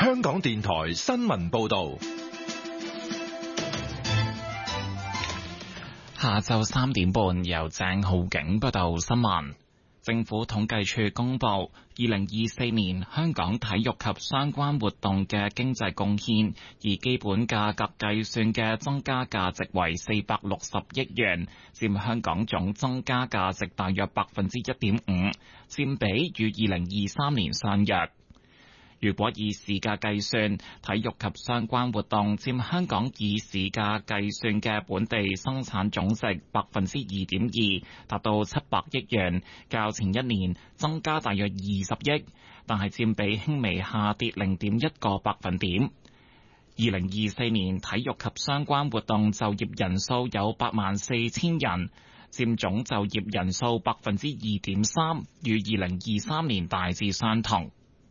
香港電台新聞報道。 下晝3點半，由鄭浩景報道新聞。政府統計處公布2024年香港體育及相關活動嘅經濟貢獻，以基本價格計算嘅增加價值為460億元，佔香港總增加價值大約1.5%，佔比與2023年相若。如果以市價計算，體育及相關活動佔香港以市價計算嘅本地生產總值2.2%，達到700億元，較前一年增加大約20億，但係佔比輕微下跌0.1個百分點。2024年體育及相關活動就業人數有84000人，佔總就業人數2.3%，與2023年大致相同。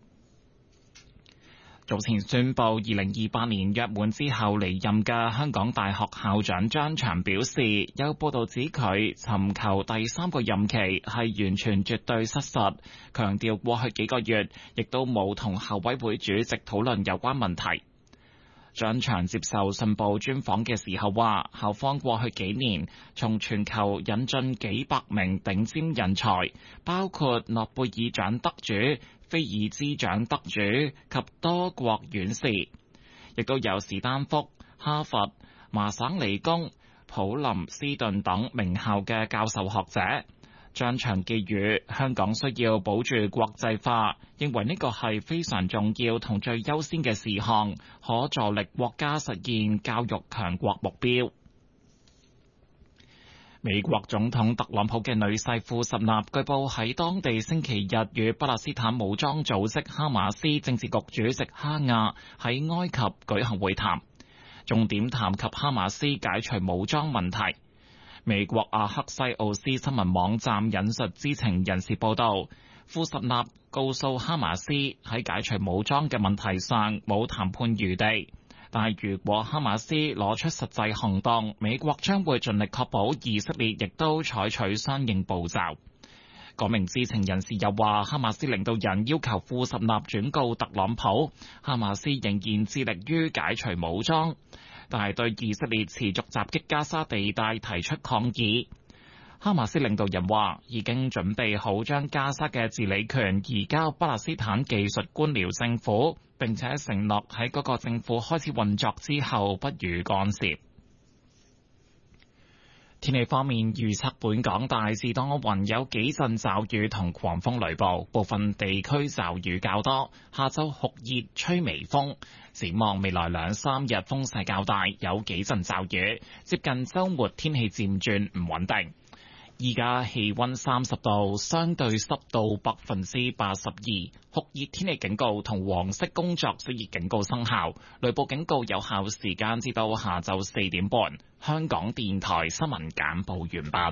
早前宣布2028年約滿之後離任嘅香港大學校長張翔表示，有報道指佢尋求第3個任期係完全絕對失實，強調過去幾個月亦都冇同校委會主席討論有關問題。張翔接受信報專訪嘅時候話，校方過去幾年從全球引進幾百名頂尖人才，包括諾貝爾獎得主、菲爾茲獎得主及多國院士，亦都有史丹福、哈佛、麻省理工、普林斯頓等名校嘅教授學者。張翔寄語香港需要保住國際化，認為呢個係非常重要同最優先嘅事項，可助力國家實現教育強國目標。美國總統特朗普嘅女婿庫什納據報喺當地星期日與巴勒斯坦武裝組織哈馬斯政治局主席哈亞喺埃及舉行會談，重點談及哈馬斯解除武裝問題。美國阿克西奧斯新聞網站引述知情人士報道，庫什納告訴哈馬斯喺解除武裝嘅問題上冇談判餘地，但係如果哈馬斯攞出實際行動，美國將會盡力確保以色列亦都採取相應步驟。嗰名知情人士又話，哈馬斯領導人要求庫什納轉告特朗普，哈馬斯仍然致力於解除武裝，但係對以色列持續襲擊加沙地帶提出抗議。哈馬斯領導人話已經準備好將加沙嘅治理權移交巴勒斯坦技術官僚政府，並且承諾喺嗰個政府開始運作之後不予干涉。天氣方面預測，本港大致多雲，有幾陣驟雨同狂風雷暴，部分地區驟雨較多。下晝酷熱，吹微風。展望未來2-3日風勢較大，有幾陣驟雨。接近週末天氣漸轉唔穩定。依家氣溫30度，相對濕度82%，酷熱天氣警告同黃色工作暑熱警告生效，雷暴警告有效時間至到下晝4點半。香港電台新聞簡報完畢。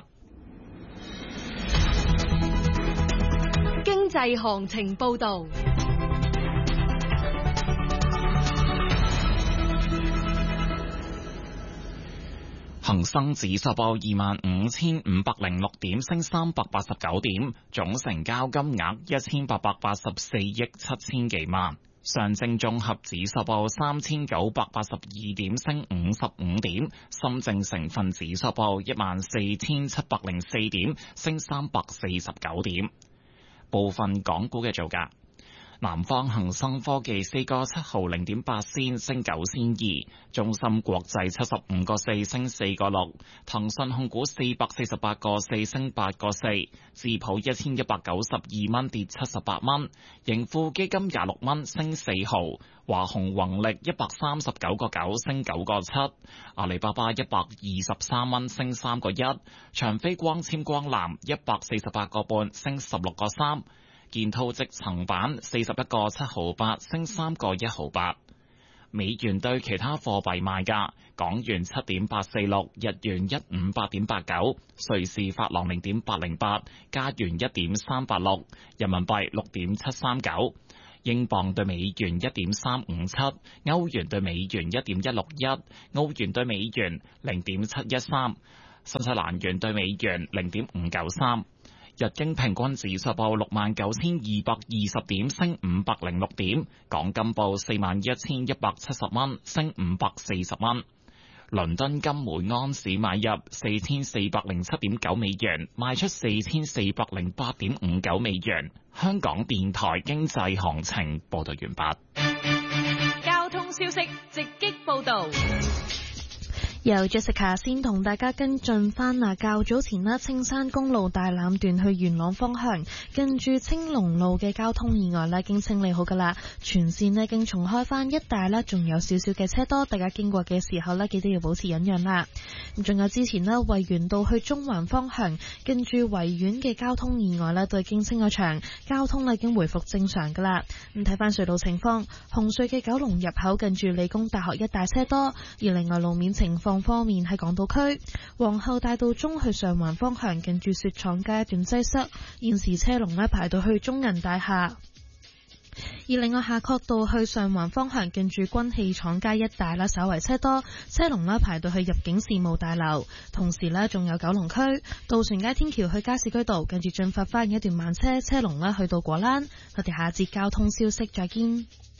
經濟行情報道。 恒生指數報25,506點，升389點，總成交金額1884億7千幾萬。上證綜合指數報3982點，升55點。深證成分指數報14,704點，升349點。部分港股嘅造價。南方恒生科技4個7毫0.8仙，升9仙2；中芯國際75個4，升4個6；騰訊控股448個4，升8個4；智普1192蚊，跌78蚊；盈富基金26蚊，升4毫；華虹宏力139個9，升9個7；阿里巴巴123蚊，升3個1；長飛光纖光纜148個半，升16個3。建滔積層板41個7毫8，升3個1毫8。美元對其他貨幣賣價：港元7.846，日元158.89，瑞士法郎0.808，加元1.386，人民幣6.739，英鎊對美元1.357，歐元對美元1.161，澳元對美元0.713，新西蘭元對美元0.593。 日經平均指數報69,220點，升506點。港金報41,170蚊，升540蚊。倫敦金每安士買入4407.9美元，賣出4408.59美元。香港電台經濟行情報道完畢。 交通消息直擊報道。 由 Jessica 先同大家跟進返較早前青山公路大欖段去元朗方向，近住青龍路嘅交通意外已經清理好噶啦，全線已經重開返，一帶仲有少少嘅車多，大家經過嘅時候記得要保持忍讓啦。咁仲有之前維園道去中環方向，近住維園嘅交通意外都已經清咗場，交通已經回復正常噶啦。咁睇返隧道情況，紅隧嘅九龍入口近住理工大學一帶車多，而另外路面情況方面喺港島區皇后大道中去上環方向，近住雪廠街一段擠塞，現時車龍排到去中銀大廈。而另外夏慤道去上環方向，近住軍器廠街一帶稍為車多，車龍排到去入境事務大樓。同時仲有九龍區渡船街天橋去加士居道，近住進發花園一段慢車，車龍去到果欄。我哋下節交通消息再見。